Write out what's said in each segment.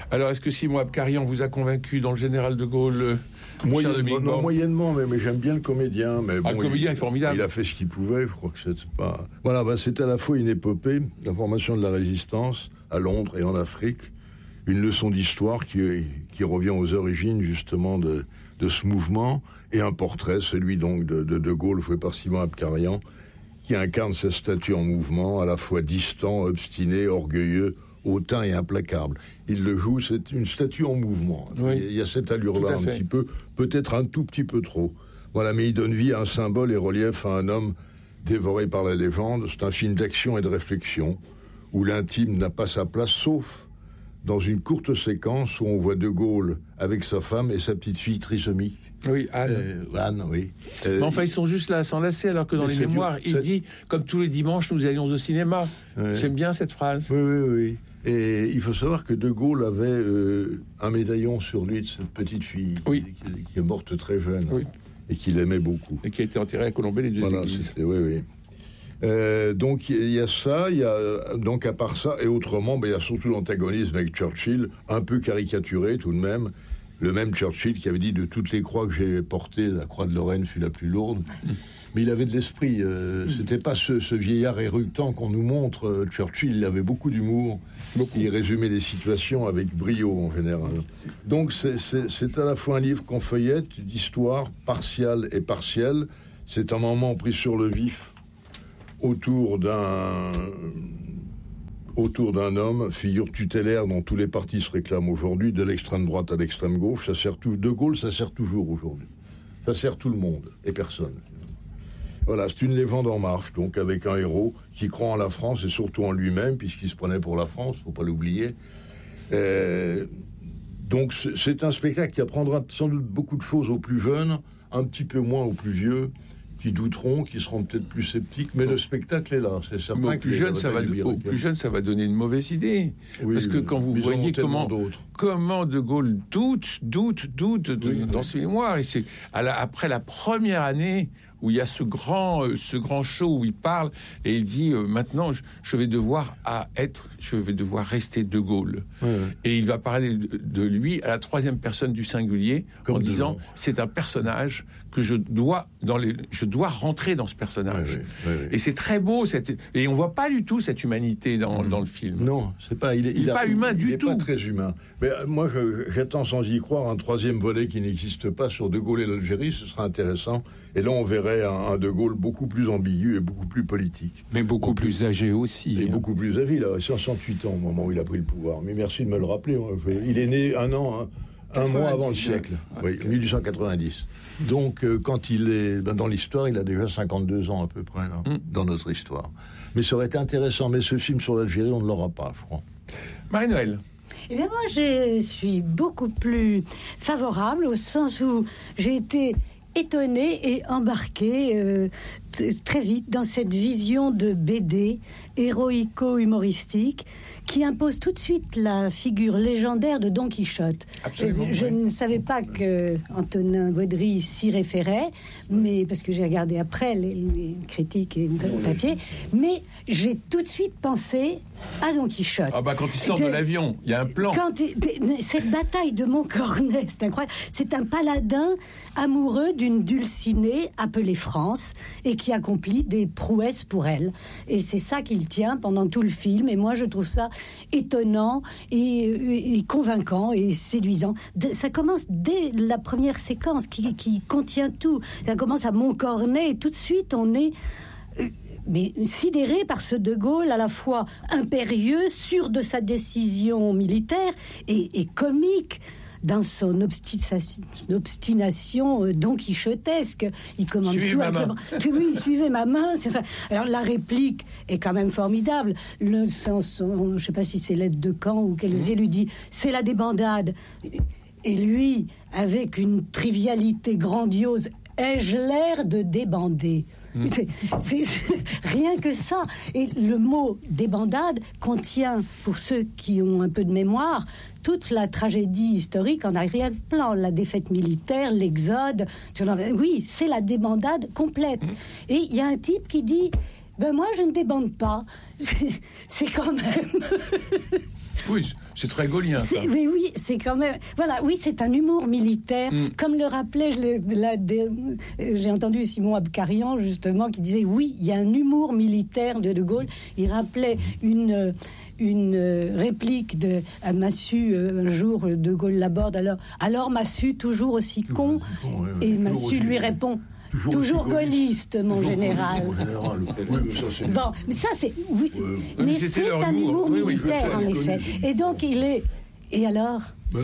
Alors, est-ce que Simon Abkarian vous a convaincu dans le général de Gaulle moyennement, mais j'aime bien le comédien. Mais bon, le comédien est formidable. Il a fait ce qu'il pouvait, je crois que c'est pas... Voilà, c'est à la fois une épopée, la formation de la résistance à Londres et en Afrique, une leçon d'histoire qui revient aux origines, justement, de ce mouvement, et un portrait, celui donc de Gaulle, joué par Simon Abkarian, qui incarne cette statue en mouvement, à la fois distant, obstiné, orgueilleux, hautain et implacable. Il le joue, c'est une statue en mouvement. Oui. Il y a cette allure-là un petit peu, peut-être un tout petit peu trop. Voilà, mais il donne vie à un symbole et relief à un homme dévoré par la légende. C'est un film d'action et de réflexion, où l'intime n'a pas sa place, sauf dans une courte séquence où on voit De Gaulle avec sa femme et sa petite fille trisomique. Oui, Anne. Anne, oui. Mais enfin, ils sont juste là à s'enlacer, alors que dans les mémoires, il dit, comme tous les dimanches, nous allions au cinéma. Ouais. J'aime bien cette phrase. Oui. Et il faut savoir que De Gaulle avait un médaillon sur lui de cette petite fille qui est morte très jeune et qu'il aimait beaucoup. Et qui a été enterrée à Colombey, les deux églises. Oui. Donc il y a ça, il y a donc à part ça, et autrement, il y a surtout l'antagonisme avec Churchill, un peu caricaturé tout de même. Le même Churchill qui avait dit de toutes les croix que j'ai portées, la croix de Lorraine fut la plus lourde. Mais il avait de l'esprit. C'était pas ce vieillard éructant qu'on nous montre. Churchill, il avait beaucoup d'humour. Il résumait les situations avec brio en général. Donc c'est à la fois un livre qu'on feuillette, d'histoire partiale et partielle. C'est un moment pris sur le vif autour d'un homme, figure tutélaire dont tous les partis se réclament aujourd'hui, de l'extrême droite à l'extrême gauche. Ça sert tout. De Gaulle, ça sert toujours aujourd'hui. Ça sert tout le monde et personne. Voilà, c'est une légende en marche, donc avec un héros qui croit en la France et surtout en lui-même, puisqu'il se prenait pour la France, faut pas l'oublier. Donc c'est un spectacle qui apprendra sans doute beaucoup de choses aux plus jeunes, un petit peu moins aux plus vieux, qui douteront, qui seront peut-être plus sceptiques, mais le spectacle est là, c'est certain. Mais aux plus jeunes, ça va donner une mauvaise idée. Parce que quand vous voyez comment De Gaulle doute dans ses mémoires, et c'est après la première année où il y a ce grand show où il parle et il dit maintenant je vais devoir rester De Gaulle. Et il va parler de lui à la troisième personne du singulier en disant c'est un personnage que je dois rentrer dans ce personnage. Et c'est très beau et on voit pas du tout cette humanité dans le film. Non, c'est pas il est pas humain du tout. Il est pas très humain. Mais moi j'attends sans y croire un troisième volet qui n'existe pas sur De Gaulle et l'Algérie, ce sera intéressant. Et là on verrait un De Gaulle beaucoup plus ambigu et beaucoup plus politique. Mais beaucoup plus âgé aussi. Et beaucoup plus âgé, il a 68 ans au moment où il a pris le pouvoir. Mais merci de me le rappeler. Il est né un mois avant le siècle. Oui, 1890. Donc quand il est dans l'histoire, il a déjà 52 ans à peu près, là, dans notre histoire. Mais ça aurait été intéressant. Mais ce film sur l'Algérie, on ne l'aura pas, je crois. Marie-Noël. Eh bien, moi, je suis beaucoup plus favorable au sens où j'ai été étonnée et embarquée très vite dans cette vision de BD héroïco-humoristique qui impose tout de suite la figure légendaire de Don Quichotte. Absolument, je ne savais pas que Antonin Baudry s'y référait, mais parce que j'ai regardé après les critiques et le papier, mais j'ai tout de suite pensé à Don Quichotte. Quand il sort de l'avion, il y a un plan. Cette bataille de Montcornet, c'est incroyable. C'est un paladin amoureux d'une dulcinée appelée France et qui accomplit des prouesses pour elle. Et c'est ça qu'il tient pendant tout le film. Et moi, je trouve ça étonnant et convaincant et séduisant. Ça commence dès la première séquence qui contient tout. Ça commence à Montcornet et tout de suite, on est... mais sidéré par ce De Gaulle à la fois impérieux, sûr de sa décision militaire et comique dans son obstination don quichotesque. Il commande suivez tout ma main. Oui, suivez ma main, c'est ça. Alors la réplique est quand même formidable. Je ne sais pas si c'est l'aide de camp ou quel lui dit c'est la débandade. Et lui, avec une trivialité grandiose, ai-je l'air de débander? C'est rien que ça. Et le mot débandade contient, pour ceux qui ont un peu de mémoire, toute la tragédie historique en arrière-plan, la défaite militaire, l'exode. Oui, c'est la débandade complète. Et il y a un type qui dit moi je ne débande pas. C'est quand même Oui, c'est très gaulien. Mais oui, c'est quand même... Voilà, oui, c'est un humour militaire. Comme le rappelait, j'ai entendu Simon Abkarian, justement, qui disait, oui, il y a un humour militaire de Gaulle. Il rappelait une réplique à Massu, un jour, De Gaulle l'aborde, alors Massu, toujours aussi con, et Massu lui répond... Toujours gaulliste, mon général. Bon, mais ça, c'est... Oui, mais c'est un humour militaire, en effet. Et donc, il est... Et alors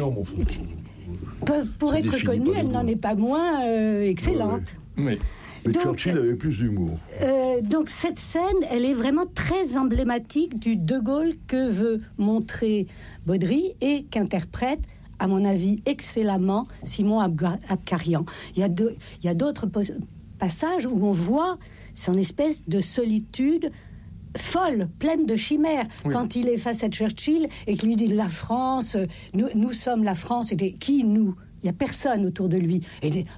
pour être connue, elle n'en est pas moins excellente. Mais Churchill avait plus d'humour. Donc, cette scène, elle est vraiment très emblématique du De Gaulle que veut montrer Baudry et qu'interprète, à mon avis, excellemment Simon Abkarian. Il y a d'autres passages où on voit son espèce de solitude folle, pleine de chimères. Oui. Quand il est face à Churchill et qu'il lui dit « La France, nous sommes la France », et qui nous ? Il n'y a personne autour de lui. Et dit,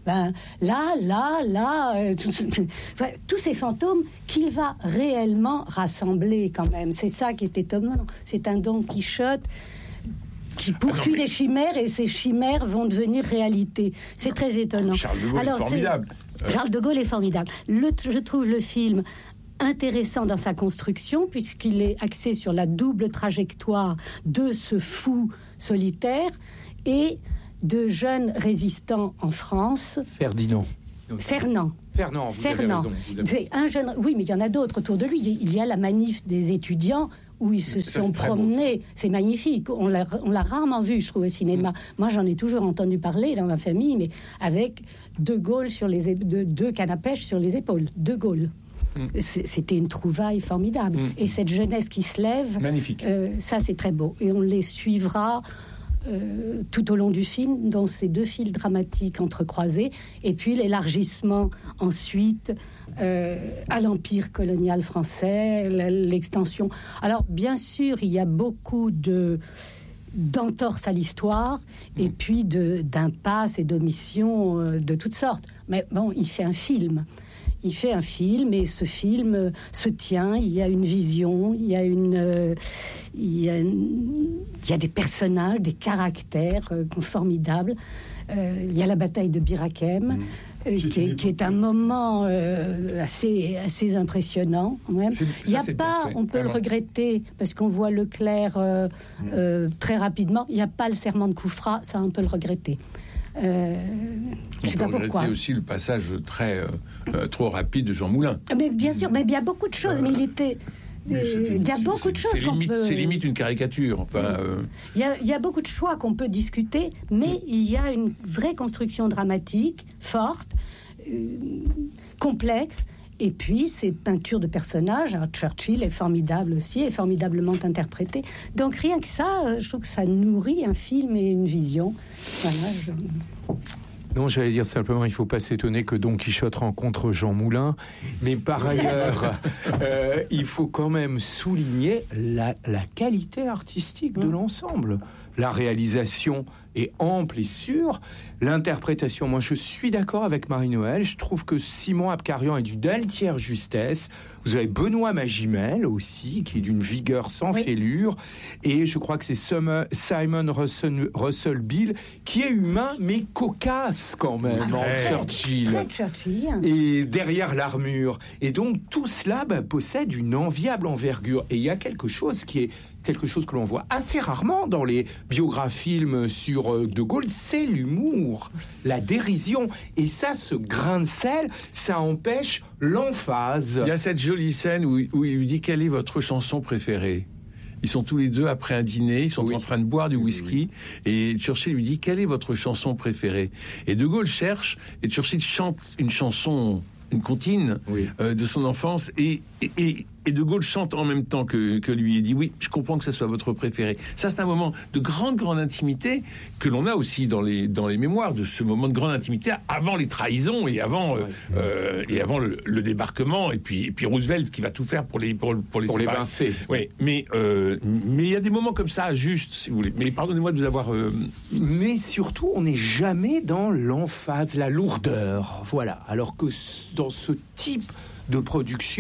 tous ces fantômes qu'il va réellement rassembler quand même. C'est ça qui est étonnant. C'est un Don Quichotte qui poursuit des chimères et ces chimères vont devenir réalité. C'est très étonnant. Charles de Gaulle est formidable. Charles de Gaulle est formidable. Je trouve le film intéressant dans sa construction puisqu'il est axé sur la double trajectoire de ce fou solitaire et de jeunes résistants en France. Fernand. Vous avez raison. C'est un jeune. Oui, mais il y en a d'autres autour de lui. Il y a la manif des étudiants où ils se sont promenés. C'est magnifique. On l'a rarement vu, je trouve, au cinéma. Moi, j'en ai toujours entendu parler dans ma famille, mais avec De Gaulle sur les deux cannes à pêche sur les épaules. De Gaulle. C'était une trouvaille formidable. Et cette jeunesse qui se lève, magnifique. Ça, c'est très beau. Et on les suivra tout au long du film, dans ces deux fils dramatiques entrecroisés, et puis l'élargissement ensuite à l'empire colonial français, l'extension. Alors, bien sûr, il y a beaucoup d'entorses à l'histoire, et puis d'impasses et d'omissions de toutes sortes. Mais bon, il fait un film. Et ce film se tient. Il y a une vision, il y a des personnages, des caractères formidables. Il y a la bataille de Bir Hakeim, qui est un moment assez impressionnant. Même. Il y a pas, on peut le regretter parce qu'on voit Leclerc très rapidement. Il n'y a pas le serment de Koufra, ça on peut le regretter. Je sais pas pourquoi. C'est aussi le passage trop rapide de Jean Moulin. Mais bien sûr, mais il y a beaucoup de choses. Mais il y a beaucoup de choses c'est limite une caricature. Enfin, il y a beaucoup de choix qu'on peut discuter, mais il y a une vraie construction dramatique forte, complexe. Et puis, ces peintures de personnages, Churchill est formidable aussi, est formidablement interprété. Donc, rien que ça, je trouve que ça nourrit un film et une vision. Voilà, Non, j'allais dire simplement, il ne faut pas s'étonner que Don Quichotte rencontre Jean Moulin. Mais par ailleurs, il faut quand même souligner la qualité artistique de l'ensemble. La réalisation est ample et sûre. L'interprétation, moi je suis d'accord avec Marie-Noëlle. Je trouve que Simon Abkarian est d'une altière justesse. Vous avez Benoît Magimel aussi, qui est d'une vigueur sans fêlure. Et je crois que c'est Simon Russell Beale, qui est humain mais cocasse quand même en Churchill. Très Churchill. Et derrière l'armure. Et donc tout cela possède une enviable envergure. Et il y a quelque chose que l'on voit assez rarement dans les biographies sur De Gaulle, c'est l'humour, la dérision. Et ça, ce grain de sel, ça empêche l'emphase. Il y a cette jolie scène où il lui dit « Quelle est votre chanson préférée ?» Ils sont tous les deux après un dîner, ils sont en train de boire du whisky, et Churchill lui dit « Quelle est votre chanson préférée ?» Et De Gaulle cherche, et Churchill chante une chanson, une comptine de son enfance, et De Gaulle chante en même temps que lui et dit oui, je comprends que ça soit votre préféré. Ça, c'est un moment de grande intimité que l'on a aussi dans les mémoires, de ce moment de grande intimité avant les trahisons et avant le débarquement, et puis Roosevelt qui va tout faire pour les évincer. Oui, mais il y a des moments comme ça, juste, si vous voulez. Mais pardonnez-moi de vous avoir. Mais surtout, on n'est jamais dans l'emphase, la lourdeur. Voilà. Alors que dans ce type de production,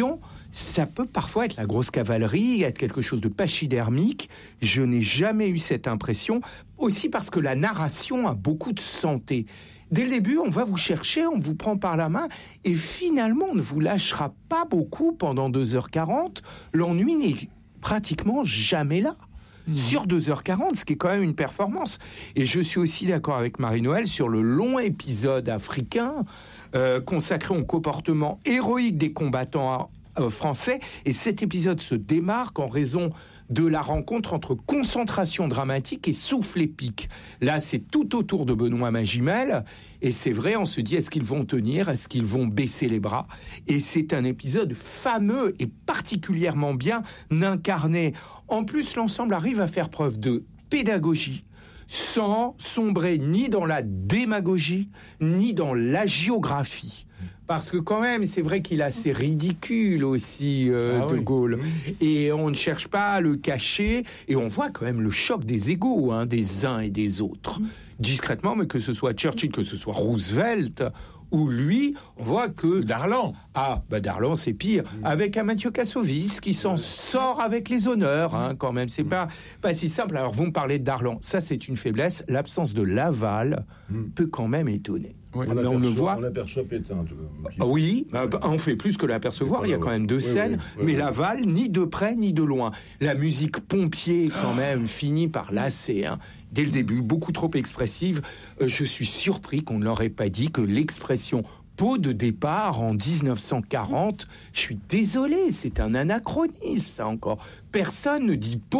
ça peut parfois être la grosse cavalerie, être quelque chose de pachydermique. Je n'ai jamais eu cette impression, aussi parce que la narration a beaucoup de santé. Dès le début, on va vous chercher, on vous prend par la main, et finalement, on ne vous lâchera pas beaucoup pendant 2h40. L'ennui n'est pratiquement jamais là. Sur 2h40, ce qui est quand même une performance. Et je suis aussi d'accord avec Marie-Noëlle sur le long épisode africain consacré au comportement héroïque des combattants français. Et cet épisode se démarque en raison de la rencontre entre concentration dramatique et souffle épique. Là, c'est tout autour de Benoît Magimel. Et c'est vrai, on se dit, est-ce qu'ils vont tenir? Est-ce qu'ils vont baisser les bras? Et c'est un épisode fameux et particulièrement bien incarné. En plus, l'ensemble arrive à faire preuve de pédagogie, sans sombrer ni dans la démagogie, ni dans l'hagiographie. Parce que quand même, c'est vrai qu'il est assez ridicule aussi, De Gaulle. Et on ne cherche pas à le cacher. Et on voit quand même le choc des égos, des uns et des autres. Discrètement, mais que ce soit Churchill, que ce soit Roosevelt, ou lui, on voit que... Darlan. Darlan, c'est pire. Avec un Mathieu Kassovitz qui s'en sort avec les honneurs, quand même. C'est pas si simple. Alors, vous me parlez de Darlan. Ça, c'est une faiblesse. L'absence de Laval peut quand même étonner. Oui. On le voit. On l'aperçoit Pétain. Oui, on fait plus que l'apercevoir. Il y a quand même deux scènes. Mais Laval, ni de près ni de loin. La musique pompier, quand même, finit par lasser. Dès le début, beaucoup trop expressive. Je suis surpris qu'on ne leur ait pas dit que l'expression pot de départ en 1940, je suis désolé, c'est un anachronisme, ça encore. Personne ne dit pot